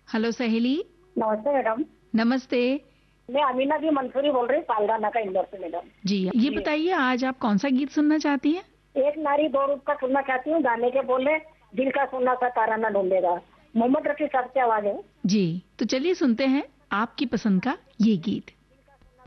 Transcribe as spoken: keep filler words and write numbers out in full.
Hello सहेली। नमस्ते madam. नमस्ते। मैं अमीना जी मंसूरी बोल रही हूँ, पालगाना का इंदौर से मैडम। जी, ये बताइए आज आप कौन सा गीत सुनना चाहती हैं? एक नारी दो रूप का सुनना चाहती हूँ। गाने के बोले दिल का सुनना सा ताराना ढूंढेगा। मोहम्मद रफी साहब की आवाज है। जी, तो चलिए सुनते हैं आपकी पसंद का ये गीत।